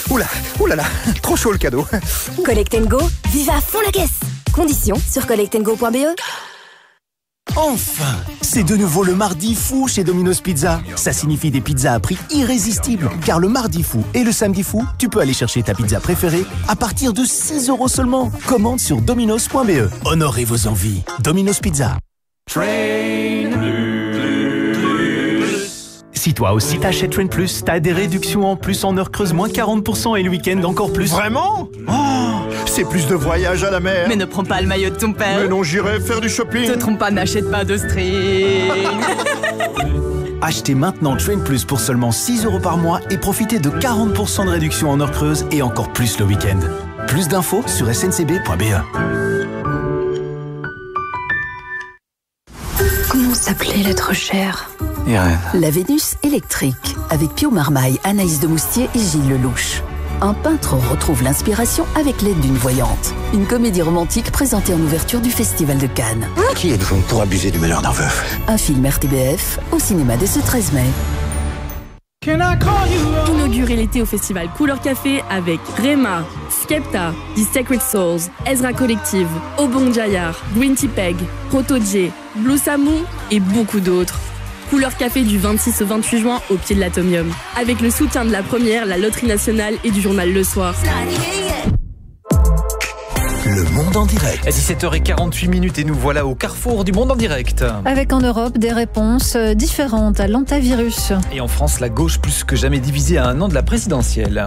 Oulala, trop chaud le cadeau. Collect & Go, vive à fond la caisse. Conditions sur collectandgo.be. Enfin, c'est de nouveau le mardi fou chez Domino's Pizza. Ça signifie des pizzas à prix irrésistibles. Car le mardi fou et le samedi fou, tu peux aller chercher ta pizza préférée à partir de 6 € seulement. Commande sur dominos.be. Honorez vos envies. Domino's Pizza. Si toi aussi t'achètes Train Plus, t'as des réductions en plus en heures creuses, moins 40% et le week-end encore plus. Vraiment? Oh, c'est plus de voyage à la mer. Mais ne prends pas le maillot de ton père. Mais non, j'irai faire du shopping. Te trompe pas, n'achète pas de string. Achetez maintenant Train Plus pour seulement 6 € par mois et profitez de 40% de réduction en heures creuses et encore plus le week-end. Plus d'infos sur sncb.be. Comment s'appelait l'être cher? Irène. La Vénus électrique, avec Pio Marmaille, Anaïs de Moustier et Gilles Lelouch. Un peintre retrouve l'inspiration avec l'aide d'une voyante. Une comédie romantique présentée en ouverture du Festival de Cannes. Qui êtes-vous pour abuser du malheur d'un veuf? Un film RTBF, au cinéma dès ce 13 mai. Inaugurez l'été au festival Couleur Café avec Rema, Skepta, The Sacred Souls, Ezra Collective, Obong Jayar, Green Tea Peg, Proto J, Blue Samu et beaucoup d'autres. Couleur Café du 26 au 28 juin au pied de l'Atomium. Avec le soutien de la Première, la Loterie Nationale et du journal Le Soir. Le monde en direct. À 17h48 et nous voilà au carrefour du monde en direct. Avec en Europe des réponses différentes à l'antavirus. Et en France, la gauche plus que jamais divisée à un an de la présidentielle.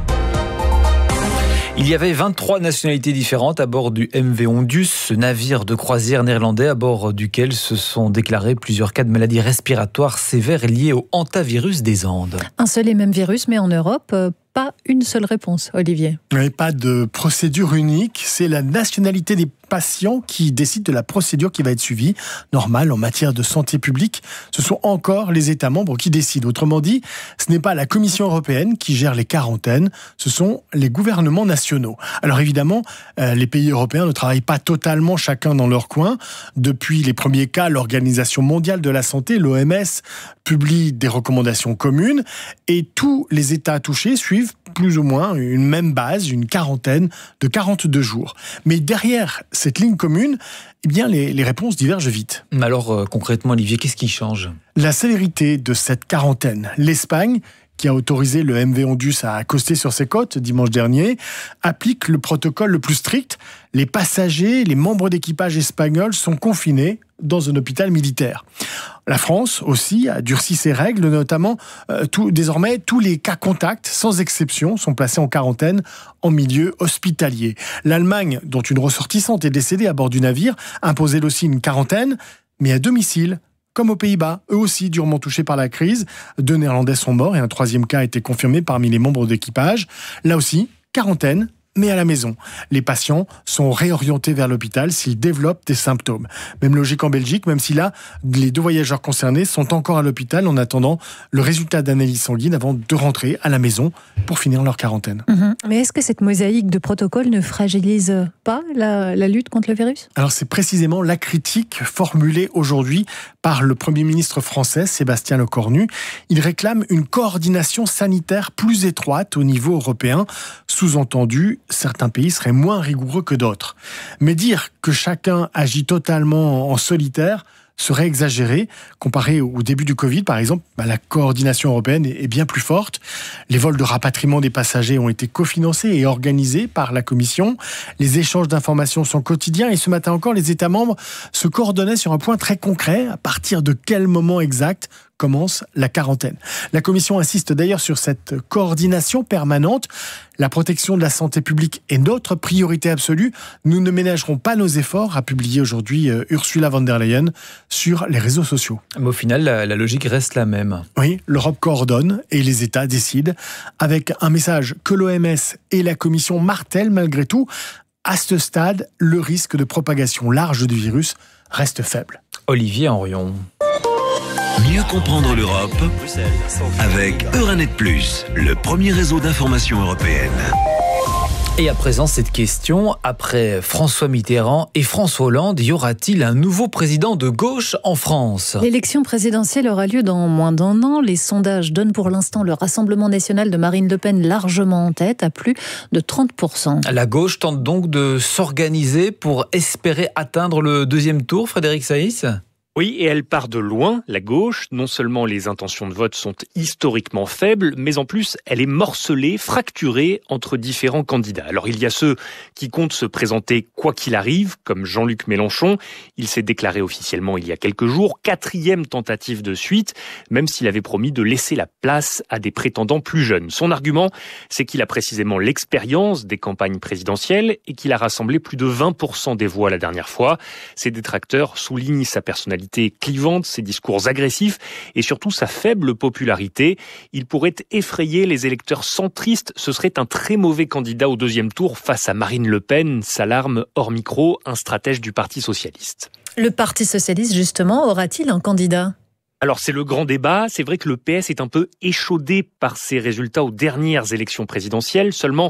Il y avait 23 nationalités différentes à bord du MV Ondus, ce navire de croisière néerlandais à bord duquel se sont déclarés plusieurs cas de maladies respiratoires sévères liées au hantavirus des Andes. Un seul et même virus, mais en Europe, pas une seule réponse, Olivier. Mais pas de procédure unique, c'est la nationalité des patients qui décident de la procédure qui va être suivie. Normal, en matière de santé publique, ce sont encore les États membres qui décident. Autrement dit, ce n'est pas la Commission européenne qui gère les quarantaines, ce sont les gouvernements nationaux. Alors évidemment, les pays européens ne travaillent pas totalement chacun dans leur coin. Depuis les premiers cas, l'Organisation mondiale de la santé, l'OMS, publie des recommandations communes et tous les États touchés suivent plus ou moins une même base, une quarantaine de 42 jours. Mais derrière cette ligne commune, eh bien, les réponses divergent vite. Alors concrètement, Olivier, qu'est-ce qui change? La célérité de cette quarantaine. L'Espagne, qui a autorisé le MV Ondus à accoster sur ses côtes dimanche dernier, applique le protocole le plus strict. Les passagers, les membres d'équipage espagnols sont confinés dans un hôpital militaire. La France aussi a durci ses règles, notamment désormais tous les cas contacts, sans exception, sont placés en quarantaine en milieu hospitalier. L'Allemagne, dont une ressortissante est décédée à bord du navire, impose elle aussi une quarantaine, mais à domicile. Comme aux Pays-Bas, eux aussi durement touchés par la crise. 2 Néerlandais sont morts et un 3e cas a été confirmé parmi les membres d'équipage. Là aussi, quarantaine, mais à la maison. Les patients sont réorientés vers l'hôpital s'ils développent des symptômes. Même logique en Belgique, même si là, les 2 voyageurs concernés sont encore à l'hôpital en attendant le résultat d'analyse sanguine avant de rentrer à la maison pour finir leur quarantaine. Mais est-ce que cette mosaïque de protocoles ne fragilise pas la lutte contre le virus? Alors c'est précisément la critique formulée aujourd'hui par le Premier ministre français, Sébastien Lecornu. Il réclame une coordination sanitaire plus étroite au niveau européen. Sous-entendu, certains pays seraient moins rigoureux que d'autres. Mais dire que chacun agit totalement en solitaire serait exagéré. Comparé au début du Covid, par exemple, la coordination européenne est bien plus forte. Les vols de rapatriement des passagers ont été cofinancés et organisés par la Commission. Les échanges d'informations sont quotidiens et ce matin encore, les États membres se coordonnaient sur un point très concret. À partir de quel moment exact commence la quarantaine? La Commission insiste d'ailleurs sur cette coordination permanente. La protection de la santé publique est notre priorité absolue. Nous ne ménagerons pas nos efforts, a publié aujourd'hui Ursula von der Leyen sur les réseaux sociaux. Mais au final, la logique reste la même. Oui, l'Europe coordonne et les États décident avec un message que l'OMS et la Commission martèlent malgré tout. À ce stade, le risque de propagation large du virus reste faible. Olivier Henrion. Mieux comprendre l'Europe avec Euranet+, le premier réseau d'information européenne. Et à présent, cette question, après François Mitterrand et François Hollande, y aura-t-il un nouveau président de gauche en France ? L'élection présidentielle aura lieu dans moins d'un an. Les sondages donnent pour l'instant le Rassemblement national de Marine Le Pen largement en tête, à plus de 30%. La gauche tente donc de s'organiser pour espérer atteindre le deuxième tour, Frédéric Saïs ? Oui, et elle part de loin, la gauche. Non seulement les intentions de vote sont historiquement faibles, mais en plus, elle est morcelée, fracturée entre différents candidats. Alors, il y a ceux qui comptent se présenter quoi qu'il arrive, comme Jean-Luc Mélenchon. Il s'est déclaré officiellement il y a quelques jours, 4e tentative de suite, même s'il avait promis de laisser la place à des prétendants plus jeunes. Son argument, c'est qu'il a précisément l'expérience des campagnes présidentielles et qu'il a rassemblé plus de 20% des voix la dernière fois. Ses détracteurs soulignent sa personnalité clivante, ses discours agressifs et surtout sa faible popularité. Il pourrait effrayer les électeurs centristes. Ce serait un très mauvais candidat au deuxième tour face à Marine Le Pen, s'alarme hors micro un stratège du Parti socialiste. Le Parti socialiste, justement, aura-t-il un candidat ? Alors c'est le grand débat, c'est vrai que le PS est un peu échaudé par ses résultats aux dernières élections présidentielles, seulement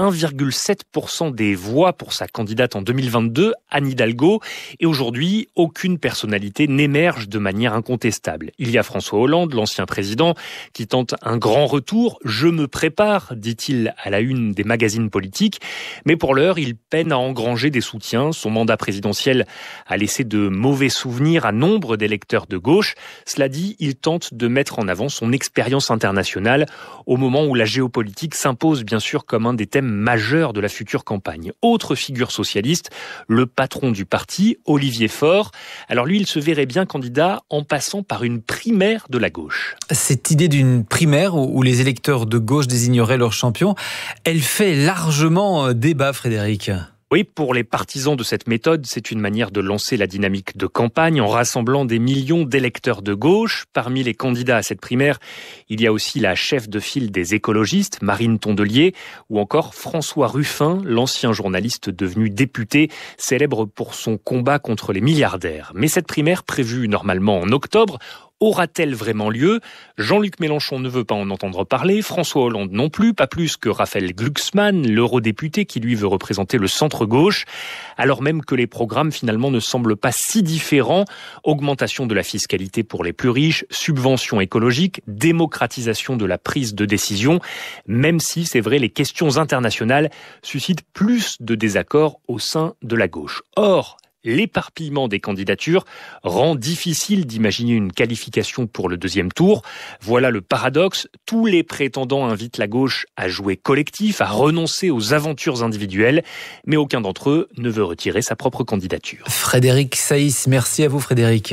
1,7% des voix pour sa candidate en 2022, Anne Hidalgo, et aujourd'hui, aucune personnalité n'émerge de manière incontestable. Il y a François Hollande, l'ancien président, qui tente un grand retour. « Je me prépare », dit-il à la une des magazines politiques, mais pour l'heure, il peine à engranger des soutiens. Son mandat présidentiel a laissé de mauvais souvenirs à nombre d'électeurs de gauche. Cela dit, il tente de mettre en avant son expérience internationale au moment où la géopolitique s'impose bien sûr comme un des thèmes majeurs de la future campagne. Autre figure socialiste, le patron du parti, Olivier Faure. Alors lui, il se verrait bien candidat en passant par une primaire de la gauche. Cette idée d'une primaire où les électeurs de gauche désigneraient leur champion, elle fait largement débat, Frédéric. Oui, pour les partisans de cette méthode, c'est une manière de lancer la dynamique de campagne en rassemblant des millions d'électeurs de gauche. Parmi les candidats à cette primaire, il y a aussi la chef de file des écologistes, Marine Tondelier, ou encore François Ruffin, l'ancien journaliste devenu député, célèbre pour son combat contre les milliardaires. Mais cette primaire, prévue normalement en octobre, aura-t-elle vraiment lieu ? Jean-Luc Mélenchon ne veut pas en entendre parler, François Hollande non plus, pas plus que Raphaël Glucksmann, l'eurodéputé qui lui veut représenter le centre-gauche, alors même que les programmes finalement ne semblent pas si différents. Augmentation de la fiscalité pour les plus riches, subventions écologiques, démocratisation de la prise de décision, même si c'est vrai les questions internationales suscitent plus de désaccords au sein de la gauche. Or, l'éparpillement des candidatures rend difficile d'imaginer une qualification pour le deuxième tour. Voilà le paradoxe. Tous les prétendants invitent la gauche à jouer collectif, à renoncer aux aventures individuelles, mais aucun d'entre eux ne veut retirer sa propre candidature. Frédéric Saïs, merci à vous Frédéric.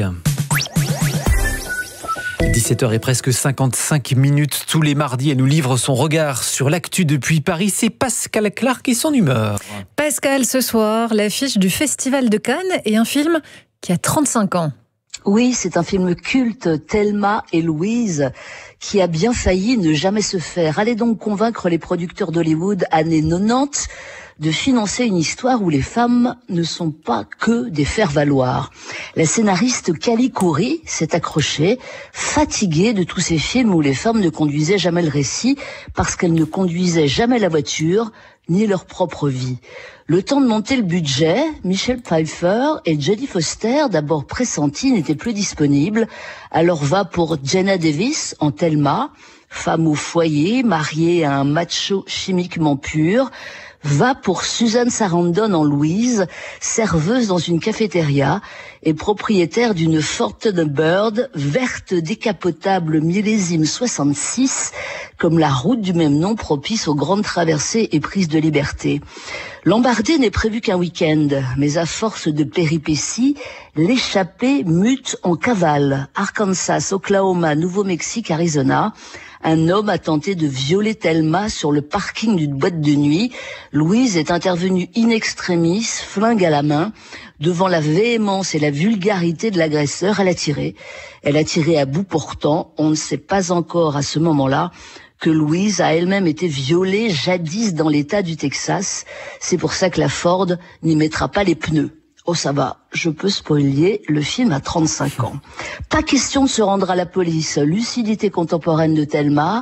17h et presque 55 minutes. Tous les mardis, elle nous livre son regard sur l'actu depuis Paris. C'est Pascal Clark et son humeur. Pascal, ce soir, l'affiche du Festival de Cannes et un film qui a 35 ans. Oui, c'est un film culte, Thelma et Louise, qui a bien failli ne jamais se faire. Allez donc convaincre les producteurs d'Hollywood années 90 de financer une histoire où les femmes ne sont pas que des faire-valoir. La scénariste Callie Khouri s'est accrochée, fatiguée de tous ces films où les femmes ne conduisaient jamais le récit parce qu'elles ne conduisaient jamais la voiture ni leur propre vie. Le temps de monter le budget, Michelle Pfeiffer et Jodie Foster, d'abord pressenties, n'étaient plus disponibles. Alors va pour Jenna Davis en Thelma, femme au foyer, mariée à un macho chimiquement pur. Va pour Susan Sarandon en Louise, serveuse dans une cafétéria et propriétaire d'une Ford Thunderbird verte décapotable millésime 66, comme la route du même nom propice aux grandes traversées et prises de liberté. L'embarder n'est prévu qu'un week-end, mais à force de péripéties, l'échappée mute en cavale. Arkansas, Oklahoma, Nouveau-Mexique, Arizona. Un homme a tenté de violer Thelma sur le parking d'une boîte de nuit. Louise est intervenue in extremis, flingue à la main. Devant la véhémence et la vulgarité de l'agresseur, elle a tiré. Elle a tiré à bout portant. On ne sait pas encore à ce moment-là que Louise a elle-même été violée jadis dans l'État du Texas. C'est pour ça que la Ford n'y mettra pas les pneus. Oh ça va, je peux spoiler, le film a 35 ans. Pas question de se rendre à la police. Lucidité contemporaine de Thelma,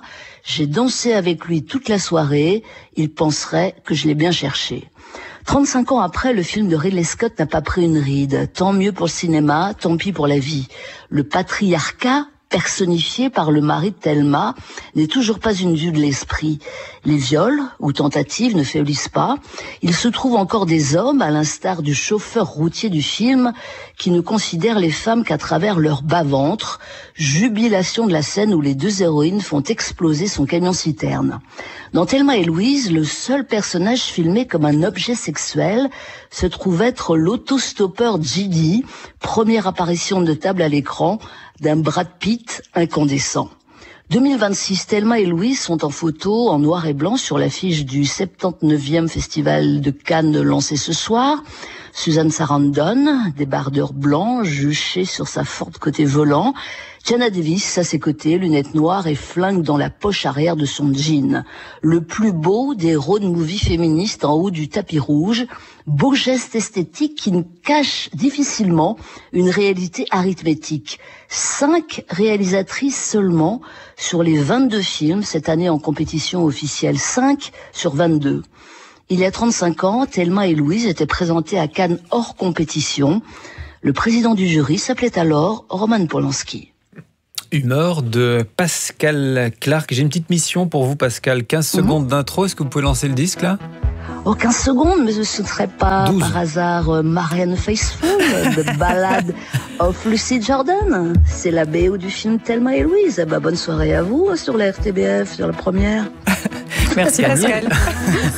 J'ai dansé avec lui toute la soirée. Il penserait que je l'ai bien cherché. 35 ans après, le film de Ridley Scott n'a pas pris une ride. Tant mieux pour le cinéma, tant pis pour la vie. Le patriarcat, personnifié par le mari de Thelma, n'est toujours pas une vue de l'esprit. Les viols ou tentatives ne faiblissent pas. Il se trouve encore des hommes, à l'instar du chauffeur routier du film, qui ne considèrent les femmes qu'à travers leur bas-ventre. Jubilation de la scène où les deux héroïnes font exploser son camion-citerne. Dans Thelma et Louise, le seul personnage filmé comme un objet sexuel se trouve être l'autostoppeur J.D., première apparition notable à l'écran d'un Brad Pitt incandescent. 2026, Thelma et Louise sont en photo en noir et blanc sur l'affiche du 79e Festival de Cannes lancé ce soir. Suzanne Sarandon, débardeur blanc, juché sur sa Ford côté volant. Jenna Davis à ses côtés, lunettes noires et flingue dans la poche arrière de son jean. Le plus beau des road movies féministes en haut du tapis rouge. Beau geste esthétique qui cache difficilement une réalité arithmétique. 5 réalisatrices seulement sur les 22 films cette année en compétition officielle. 5 sur 22. Il y a 35 ans, Thelma et Louise étaient présentées à Cannes hors compétition. Le président du jury s'appelait alors Roman Polanski. Humeur de Pascal Clark. J'ai une petite mission pour vous, Pascal. 15 secondes d'intro. Est-ce que vous pouvez lancer le disque, là ? 15 secondes, mais ce ne serait pas 12. Par hasard Marianne Faithfull, The Ballad of Lucy Jordan. C'est la BO du film Thelma et Louise. Bonne soirée à vous sur la RTBF, sur la première. Merci Pascal.